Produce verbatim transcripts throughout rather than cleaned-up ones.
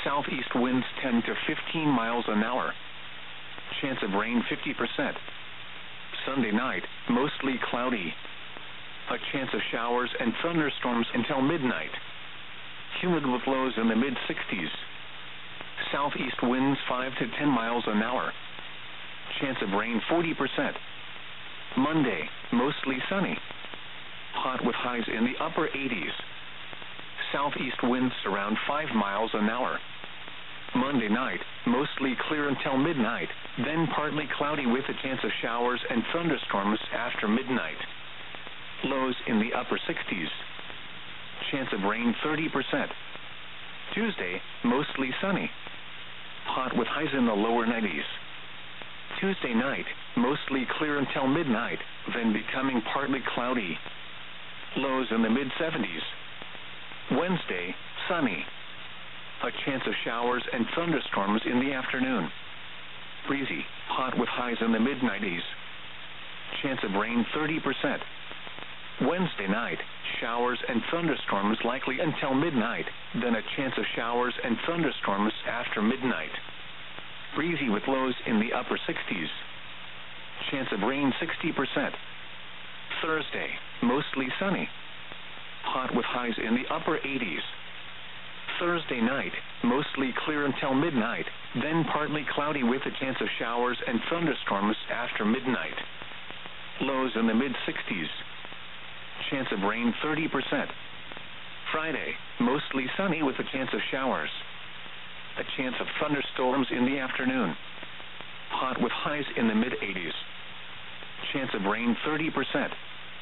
Southeast winds ten to fifteen miles an hour. Chance of rain fifty percent. Sunday night, mostly cloudy. A chance of showers and thunderstorms until midnight. Humid with lows in the mid sixties. Southeast winds five to ten miles an hour. Chance of rain forty percent. Monday, mostly sunny. Hot with highs in the upper eighties. Southeast winds around five miles an hour. Monday night, mostly clear until midnight, then partly cloudy with a chance of showers and thunderstorms after midnight. Lows in the upper sixties. Chance of rain thirty percent. Tuesday, mostly sunny. Hot with highs in the lower nineties. Tuesday night, mostly clear until midnight, then becoming partly cloudy. Lows in the mid seventies. Wednesday, sunny. A chance of showers and thunderstorms in the afternoon. Breezy, hot with highs in the mid nineties. Chance of rain thirty percent. Wednesday night, showers and thunderstorms likely until midnight, then a chance of showers and thunderstorms after midnight. Breezy with lows in the upper sixties. Chance of rain sixty percent. Thursday, mostly sunny. Hot with highs in the upper eighties. Thursday night, mostly clear until midnight, then partly cloudy with a chance of showers and thunderstorms after midnight. Lows in the mid sixties. Chance of rain thirty percent. Friday, mostly sunny with a chance of showers. A chance of thunderstorms in the afternoon. Hot with highs in the mid eighties. Chance of rain thirty percent.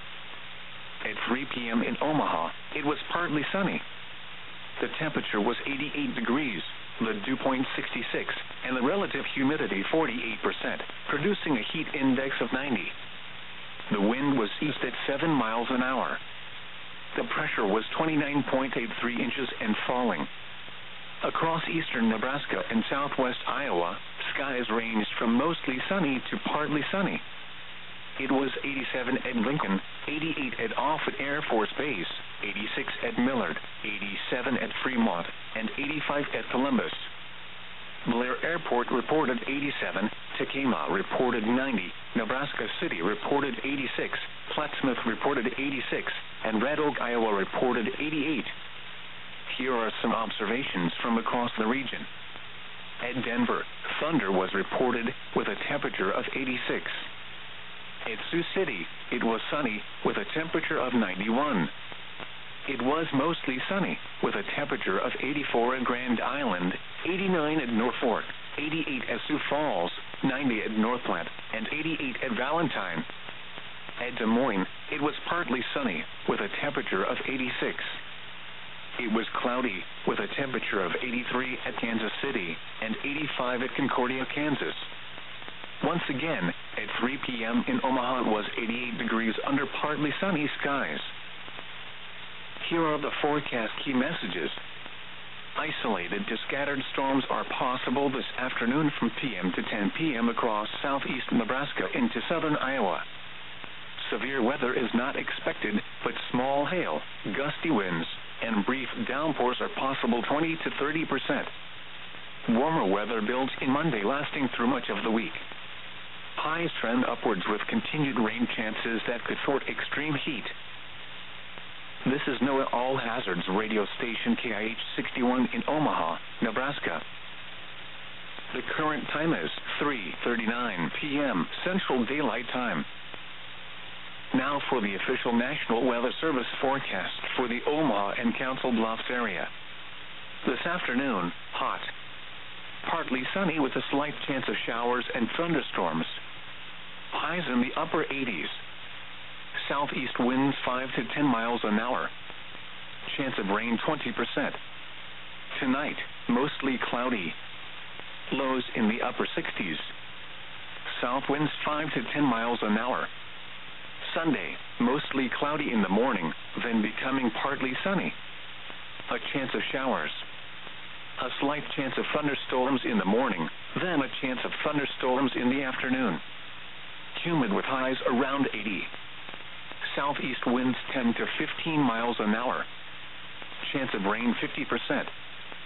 At three p.m. in Omaha, it was partly sunny. The temperature was eighty-eight degrees, the dew point sixty-six, and the relative humidity forty-eight percent, producing a heat index of ninety. The wind was east at seven miles an hour. The pressure was twenty-nine point eight three inches and falling. Across eastern Nebraska and southwest Iowa, skies ranged from mostly sunny to partly sunny. It was eighty-seven at Lincoln, eighty-eight at Offutt Air Force Base, eighty-six at Millard, eighty-seven at Fremont, and eighty-five at Columbus. Blair Airport reported eighty-seven, Tacoma reported ninety, Nebraska City reported eighty-six, Plattsmouth reported eighty-six, and Red Oak, Iowa reported eighty-eight. Here are some observations from across the region. At Denver, thunder was reported with a temperature of eighty-six. At Sioux City, it was sunny with a temperature of ninety-one. It was mostly sunny with a temperature of eighty-four at Grand Island, eighty-nine at Norfolk, eighty-eight at Sioux Falls, ninety at North Platte, and eighty-eight at Valentine. At Des Moines, it was partly sunny with a temperature of eighty-six. It was cloudy with a temperature of eighty-three at Kansas City and eighty-five at Concordia, Kansas. Once again, at three p.m. in Omaha it was eighty-eight degrees under partly sunny skies. Here are the forecast key messages. Isolated to scattered storms are possible this afternoon from p m to ten p.m. across southeast Nebraska into southern Iowa. Severe weather is not expected, but small hail, gusty winds, and brief downpours are possible twenty to thirty percent. Warmer weather builds in Monday, lasting through much of the week. Highs trend upwards with continued rain chances that could thwart extreme heat. This is NOAA All Hazards radio station K I H sixty-one in Omaha, Nebraska. The current time is three thirty-nine p.m. Central Daylight Time. Now for the official National Weather Service forecast for the Omaha and Council Bluffs area. This afternoon, hot. Partly sunny with a slight chance of showers and thunderstorms. Highs in the upper eighties. Southeast winds five to ten miles an hour. Chance of rain twenty percent. Tonight, mostly cloudy. Lows in the upper sixties. South winds five to ten miles an hour. Sunday, mostly cloudy in the morning, then becoming partly sunny. A chance of showers. A slight chance of thunderstorms in the morning, then a chance of thunderstorms in the afternoon. Humid with highs around eighty. Southeast winds ten to fifteen miles an hour. Chance of rain fifty percent.